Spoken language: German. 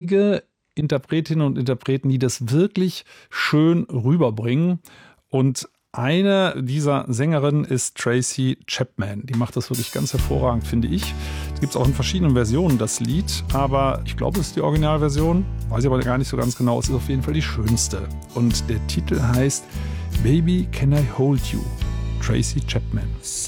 wenige Interpretinnen und Interpreten, die das wirklich schön rüberbringen. Und eine dieser Sängerinnen ist Tracy Chapman. Die macht das wirklich ganz hervorragend, finde ich. Es gibt auch in verschiedenen Versionen das Lied, aber ich glaube, es ist die Originalversion. Weiß ich aber gar nicht so ganz genau. Es ist auf jeden Fall die schönste. Und der Titel heißt Baby Can I Hold You? Tracy Chapman.